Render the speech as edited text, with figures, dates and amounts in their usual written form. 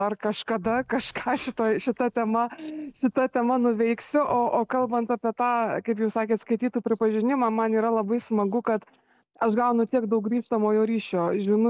ar kažkada kažką šita tema nuveiksiu. O kalbant apie tą, kaip jūs sakėt, skaitytojų pripažinimą, man yra labai smagu, kad aš gaunu tiek daug grįžtamojo ryšio, žinučių